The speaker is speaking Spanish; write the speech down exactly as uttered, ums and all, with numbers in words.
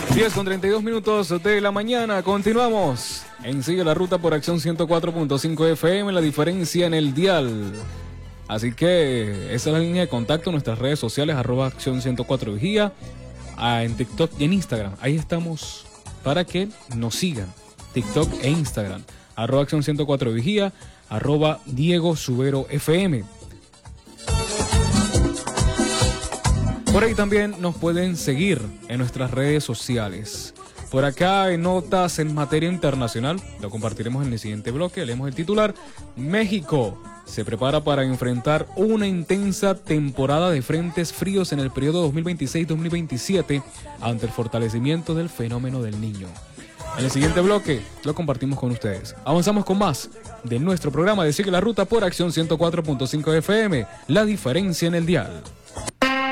diez con treinta y dos minutos de la mañana. Continuamos en Sigue la Ruta por Acción ciento cuatro punto cinco F M, la diferencia en el dial. Así que esa es la línea de contacto en nuestras redes sociales, arroba Acción ciento cuatro Vigía, en TikTok y en Instagram. Ahí estamos para que nos sigan, TikTok e Instagram, arroba Acción ciento cuatro Vigía, arroba Diego Subero F M. Por ahí también nos pueden seguir en nuestras redes sociales. Por acá en notas en materia internacional, lo compartiremos en el siguiente bloque. Leemos el titular: México se prepara para enfrentar una intensa temporada de frentes fríos en el periodo dos mil veintiséis dos mil veintisiete ante el fortalecimiento del fenómeno del Niño. En el siguiente bloque lo compartimos con ustedes. Avanzamos con más de nuestro programa de Sigue la Ruta por Acción ciento cuatro punto cinco F M, la diferencia en el dial.